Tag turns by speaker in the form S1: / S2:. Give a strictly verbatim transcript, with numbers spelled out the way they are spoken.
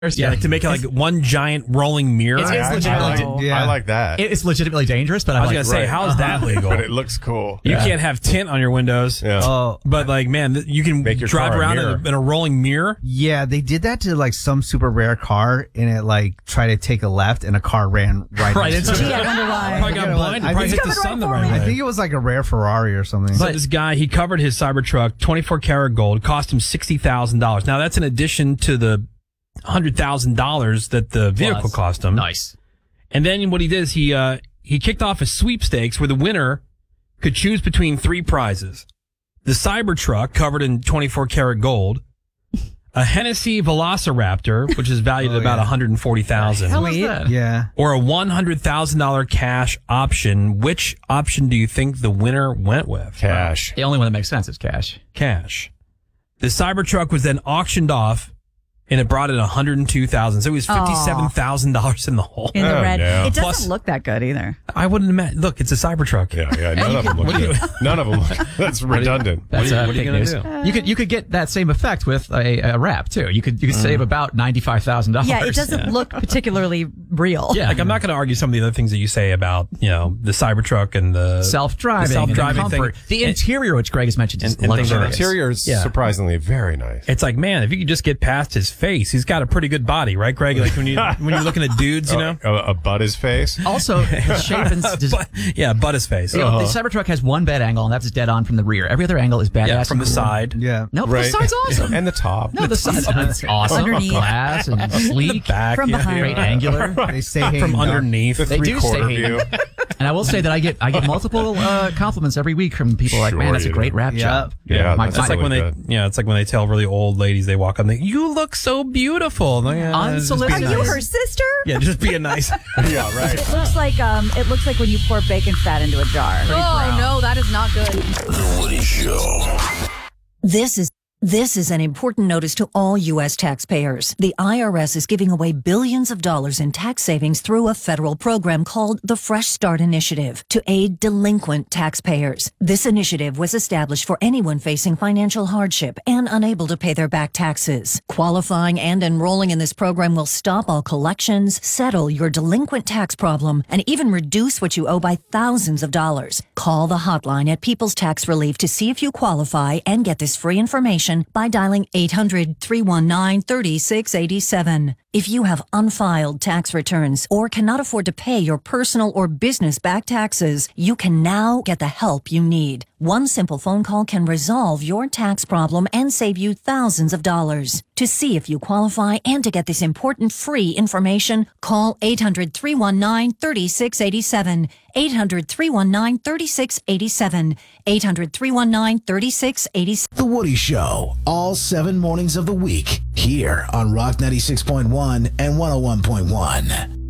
S1: Yeah, like to make it like one giant rolling mirror.
S2: It's, it's
S3: I,
S2: legitimately,
S3: I, like,
S4: yeah.
S3: I like that.
S2: it's legitimately dangerous, but
S1: I
S2: I
S1: was
S2: like
S1: gonna say,
S2: right.
S1: how is that legal?
S3: But it looks cool.
S1: You
S2: Yeah.
S1: can't have tint on your windows.
S3: Yeah.
S4: Oh,
S1: But like, man, th- you can
S3: Make your
S1: drive
S3: car a
S1: around in
S3: mirror.
S1: a, in a rolling mirror.
S4: yeah, they did that to like some super rare car, and it like tried to take a left, and a car ran right,
S1: Right
S4: into
S1: into
S4: it.
S5: Gee, I wonder why.
S1: Probably got
S4: Yeah,
S1: blinded.
S4: I
S1: Probably
S4: think
S1: hit the
S5: it's
S1: sun the
S5: coming
S1: right
S5: right
S4: I
S1: way.
S4: think it was like a rare Ferrari or something.
S1: So this guy, he covered his Cybertruck, twenty-four karat gold, cost him sixty thousand dollars. Now that's in addition to the one hundred thousand dollars that the vehicle
S2: Plus.
S1: cost him.
S2: Nice.
S1: And then what he did is he uh, he kicked off a sweepstakes where the winner could choose between three prizes: the Cybertruck covered in twenty-four karat gold, a Hennessy Velociraptor, which is valued
S4: Oh,
S1: at about
S4: yeah.
S1: one hundred forty thousand
S2: Hell
S1: dollars,
S2: is that?
S4: yeah.
S1: or a one hundred thousand dollars cash option. Which option do you think the winner went with?
S3: Cash.
S2: The only one that makes sense is cash.
S1: Cash. The Cybertruck was then auctioned off, and it brought in one hundred two thousand dollars. So it was fifty-seven thousand dollars in the hole.
S5: In the
S3: Oh,
S5: red.
S3: no.
S5: It doesn't
S1: Plus-
S5: look that good either.
S1: I wouldn't imagine. Look, it's a Cybertruck.
S3: Yeah, yeah. None of them look good. None of them look. That's redundant.
S2: That's
S1: What are you-
S2: uh,
S1: what are you
S2: fake
S1: gonna
S2: news.
S1: do?
S2: You could you could get that same effect with a, a wrap too. You could you could save about ninety five thousand dollars.
S5: Yeah, it doesn't look particularly real.
S2: Yeah,
S1: Like, I'm not going to argue some of the other things that you say about, you know, the Cybertruck and the
S2: self driving,
S1: the self-driving thing.
S2: comfort. The interior, which Greg has mentioned, is
S1: and- and things
S3: The
S1: like
S2: luxurious.
S3: interior is
S1: Yeah.
S3: surprisingly very nice.
S1: It's like, man, if you could just get past his face, he's got a pretty good body, right, Greg? Like when you when you're looking at dudes, you know,
S3: a, a butt his face.
S2: Also, the shape and des-
S1: but, yeah, butt his face.
S2: you know, the Cybertruck has one bad angle, and that's dead on from the rear. Every other angle is badass.
S1: Yeah, from
S2: and
S1: the
S2: cool.
S1: side.
S4: Yeah.
S2: No,
S3: Right.
S2: the side's awesome.
S3: And the top.
S2: No, the side's that's awesome.
S5: Underneath.
S2: Glass and sleek.
S1: Back,
S5: From
S1: yeah.
S5: behind.
S2: Great angular.
S4: They say hey,
S1: From
S4: no.
S1: underneath.
S3: The
S2: They
S3: three
S2: do say
S3: quarter
S2: hey.
S3: view.
S2: And I will say that I get I get multiple uh, compliments every week from people like,
S3: Sure
S2: man, that's a
S3: you
S2: great
S3: do.
S2: rap
S4: Yeah.
S2: job.
S3: Yeah,
S2: my,
S3: that's
S1: It's
S2: my,
S1: like when they,
S3: Really
S1: yeah, it's like when they tell really old ladies, they walk up and they, you look so beautiful. Like, yeah, just be
S5: Are
S2: Unsolicited.
S5: you
S1: nice.
S5: her sister?
S1: Yeah, just being nice.
S3: Yeah, right.
S5: It looks like um, it looks like when you pour bacon fat into a jar.
S6: Oh, no, that is not good.
S7: The Woody Show.
S8: This is This is an important notice to all U S taxpayers. The I R S is giving away billions of dollars in tax savings through a federal program called the Fresh Start Initiative to aid delinquent taxpayers. This initiative was established for anyone facing financial hardship and unable to pay their back taxes. Qualifying and enrolling in this program will stop all collections, settle your delinquent tax problem, and even reduce what you owe by thousands of dollars. Call the hotline at People's Tax Relief to see if you qualify and get this free information by dialing eight hundred, three one nine, three six eight seven. If you have unfiled tax returns or cannot afford to pay your personal or business back taxes, you can now get the help you need. One simple phone call can resolve your tax problem and save you thousands of dollars. To see if you qualify and to get this important free information, call eight hundred, three one nine, three six eight seven. eight hundred, three one nine, three six eight seven. eight hundred, three one nine, three six eight seven.
S7: The Woody Show, all seven mornings of the week, here on Rock ninety-six point one and one oh one point one.